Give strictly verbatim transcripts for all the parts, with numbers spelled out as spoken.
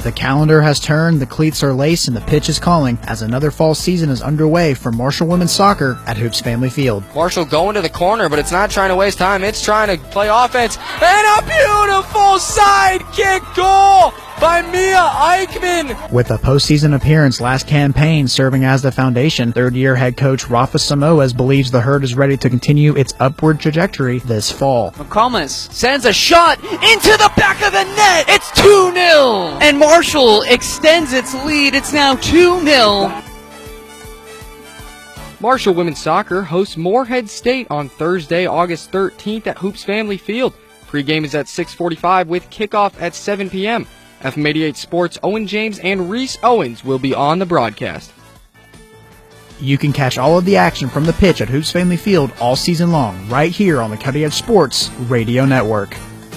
The calendar has turned, the cleats are laced, and the pitch is calling as another fall season is underway for Marshall Women's Soccer at Hoops Family Field. Marshall going to the corner, but it's not trying to waste time. It's trying to play offense. And a beautiful side kick goal by Mia Eichmann. With a postseason appearance last campaign serving as the foundation, third-year head coach Rafa Samoas believes the Herd is ready to continue its upward trajectory this fall. McComas sends a shot into the back of the net. It's two nil. And Marshall extends its lead. It's now two nil. Marshall Women's Soccer hosts Morehead State on Thursday, August thirteenth at Hoops Family Field. Pre-game is at six forty-five with kickoff at seven p.m. F M eighty-eight Sports' Owen James and Reese Owens will be on the broadcast. You can catch all of the action from the pitch at Hoops Family Field all season long, right here on the Cutting Edge Sports Radio Network.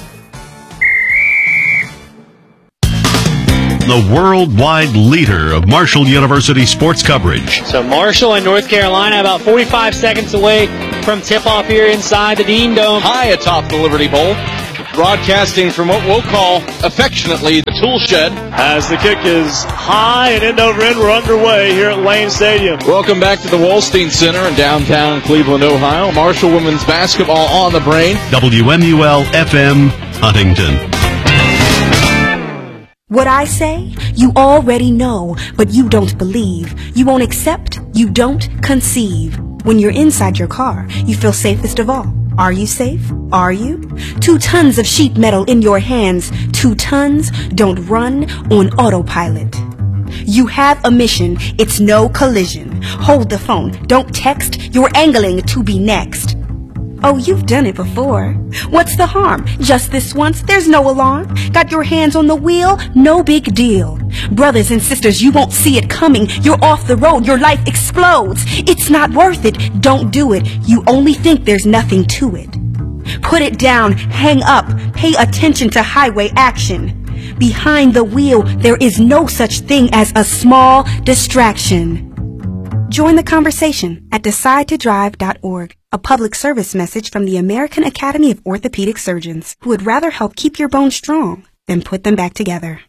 The worldwide leader of Marshall University sports coverage. So Marshall and North Carolina about forty-five seconds away from tip-off here inside the Dean Dome. High atop the Liberty Bowl. Broadcasting from what we'll call affectionately the tool shed. As the kick is high and end over end, we're underway here at Lane Stadium. Welcome back to the Wolstein Center in downtown Cleveland, Ohio. Marshall women's basketball on the brain. W M U L F M Huntington. What I say, you already know, but you don't believe. You won't accept, you don't conceive. When you're inside your car, you feel safest of all. Are you safe? Are you? Two tons of sheet metal in your hands. Two tons don't run on autopilot. You have a mission. It's no collision. Hold the phone. Don't text. You're angling to be next. Oh, you've done it before. What's the harm? Just this once, there's no alarm. Got your hands on the wheel? No big deal. Brothers and sisters, you won't see it coming. You're off the road. Your life explodes. It's not worth it. Don't do it. You only think there's nothing to it. Put it down. Hang up. Pay attention to highway action. Behind the wheel, there is no such thing as a small distraction. Join the conversation at decide to drive dot org. A public service message from the American Academy of Orthopedic Surgeons, who would rather help keep your bones strong than put them back together.